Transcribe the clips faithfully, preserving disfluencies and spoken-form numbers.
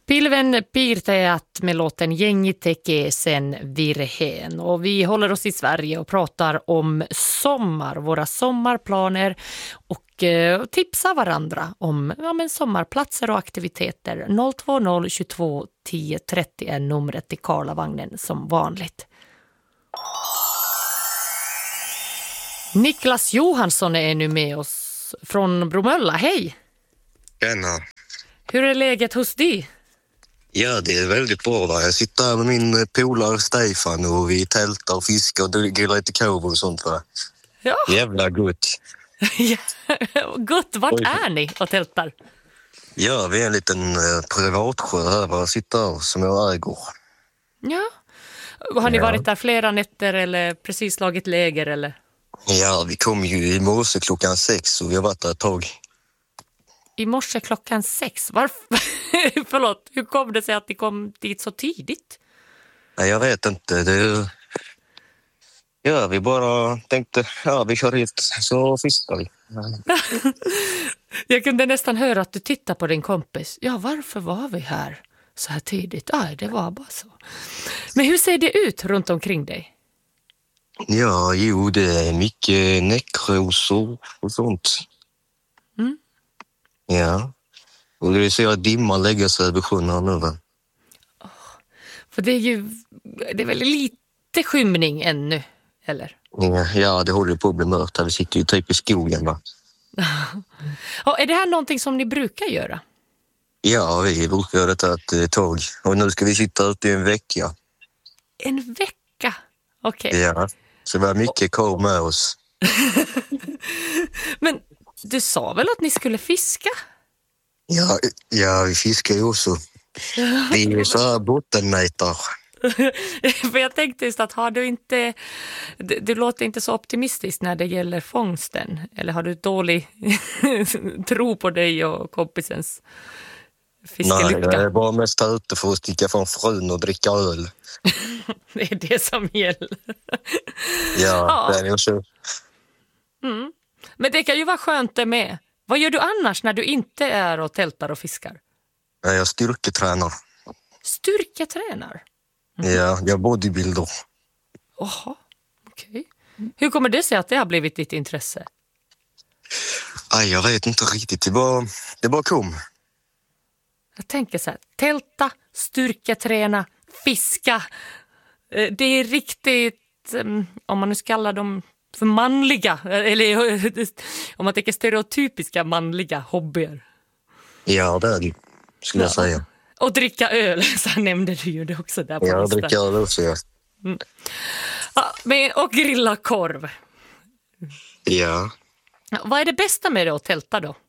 Pilven piirtäjät med låten Jengi tekee sen virheen. Och vi håller oss i Sverige och pratar om sommar, våra sommarplaner och eh, tipsar varandra om ja, men sommarplatser och aktiviteter. noll två noll tjugotvå tio trettio är numret till Karlavagnen som vanligt. Niklas Johansson är nu med oss från Bromölla. Hej! Tjena. Hur är läget hos dig? Ja, det är väldigt bra. Va? Jag sitter här med min polare Stefan och vi tältar och fiskar och grillar lite korv och sånt. Va? Ja. Jävla gott. Gott, vart Oj. är ni och tältar? Ja, vi är en liten eh, privatsjö här. Va? Sitter som jag äger. Ja. Har ni Ja. varit där flera nätter eller precis slagit läger eller? Ja, vi kom ju i morse klockan sex och vi har varit där ett tag. I morse klockan sex. Varför? Förlåt, hur kom det sig att ni kom dit så tidigt? Nej, jag vet inte. Det... Ja, vi bara tänkte, ja, vi kör hit så fiskar vi. Jag kunde nästan höra att du tittar på din kompis. Ja, varför var vi här så här tidigt? Ja, det var bara så. Men hur ser det ut runt omkring dig? Ja, jo, det är mycket näckrosor och sånt. Mm. Ja, och det ser att dimman lägger sig över sjön här nu, va? För det är ju det är väl lite skymning ännu, eller? Ja, ja, det håller på att bli mörkt här. Vi sitter ju typ i skogen, va? Och är det här någonting som ni brukar göra? Ja, vi brukar göra detta ett tag. Och nu ska vi sitta ute i en vecka. En vecka? Okej. Okay. Ja, så vi har mycket korv med oss. Men du sa väl att ni skulle fiska? Ja, ja, vi fiskar ju också. Vi är så här bottenmätare. För jag tänkte just att har du inte du, du låter inte så optimistisk när det gäller fångsten, eller har du dålig tro på dig och kompisens fiskelycka? Nej, jag är bara mest ute för att sticka från frun och dricka öl. Det är det som gäller. Ja, det är ju så. Mm. Men det kan ju vara skönt det med. Vad gör du annars när du inte är och tältar och fiskar? Jag styrketränar. Styrketränar? Mm. Ja, jag bodybuilder. Jaha, okej. Okay. Hur kommer det sig att det har blivit ditt intresse? Aj, jag vet inte riktigt. Det bara, det bara kom. Jag tänker så här, tälta, styrketräna, fiska. Det är riktigt, om man nu ska kalla dem för manliga, eller om man tänker stereotypiska manliga hobbyer. Ja, det är det, skulle jag säga. Och dricka öl, så nämnde du ju det också där på ja, listan. Ja, dricka öl också, ja. Mm. Ja, men, och grilla korv. Ja. Ja. Vad är det bästa med det att tälta då?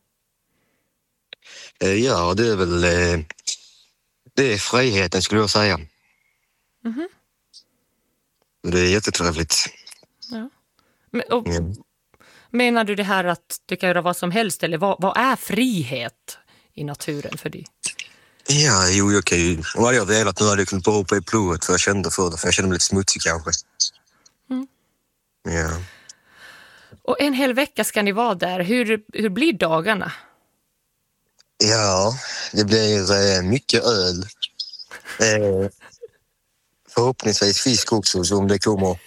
Ja, det är väl det är friheten, skulle jag säga. Mm-hmm. Det är jättetrevligt. Ja. Men, och, mm. Menar du det här att du kan göra vad som helst, eller vad, vad är frihet i naturen för dig? Ja, jo, jag kan ju... Om jag hade velat nu hade jag kunnat bara hoppa i plovet för jag kände för det, för jag kände mig lite smutsig kanske. Mm. Ja. Och en hel vecka ska ni vara där. Hur, hur blir dagarna? Ja, det blir eh, mycket öl. Eh, förhoppningsvis fisk också, så om det kommer.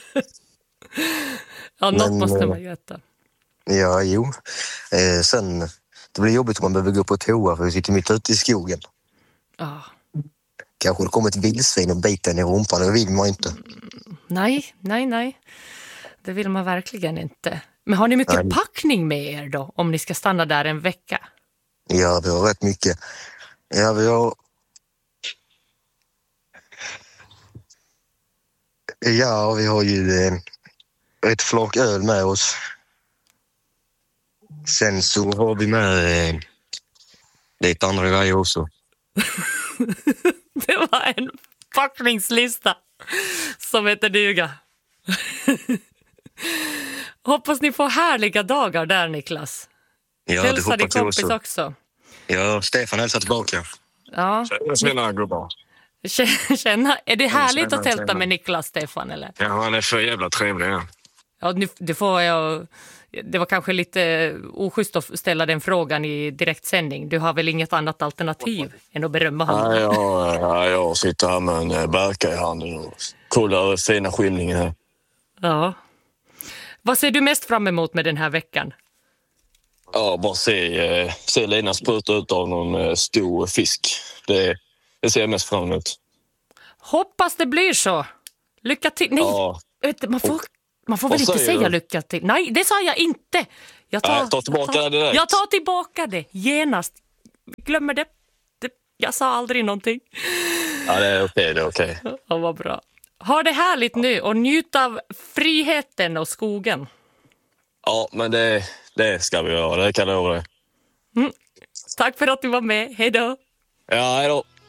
Ja, något Men, måste man ju äta. Ja, jo. Eh, sen, det blir jobbigt om man behöver gå på toa för vi sitter mitt ute i skogen. Ja. Kanske det kommer ett vildsvin och biter i rumpan, det vill man inte. Mm, nej, nej, nej. Det vill man verkligen inte. Men har ni mycket nej. packning med er då, om ni ska stanna där en vecka? Ja, vi har rätt mycket. Ja, vi har... Ja, vi har ju eh, ett flak öl med oss. Sen så har vi med eh, lite andra grejer också. Det var en packningslista som heter duga. Hoppas ni får härliga dagar där, Niklas. Ja, hälsa din kompis också. också. Ja, Stefan hälsar tillbaka. Ja. Tjena, gubbar. Tjena. Är det härligt att tälta med Niklas, Stefan, eller? Ja, han är för jävla trevlig, ja. Ja, nu, det får jag... Det var kanske lite oschysst att ställa den frågan i direktsändning. Du har väl inget annat alternativ än att berömma honom? Nej, jag, ja, jag sitter här med en bärka i handen och kollar fina skymningen här. Ja. Vad ser du mest fram emot med den här veckan? Ja, bara se, se Lina spruta ut av någon stor fisk. Det, det ser jag mest fram emot. Hoppas det blir så. Lycka till. Nej, Ja. man får, man får väl Vad inte säger säga du? lycka till. Nej, det sa jag inte. Jag tar, Nej, ta tillbaka jag tar, det direkt. Jag tar tillbaka det genast. Glömmer det. det. Jag sa aldrig någonting. Ja, det är okej, det är okej. Ja, vad bra. Ha det härligt nu och njut av friheten och skogen. Ja, men det, det ska vi göra. Det kan jag lova dig. Mm. Tack för att du var med. Hej då. Ja, hej då.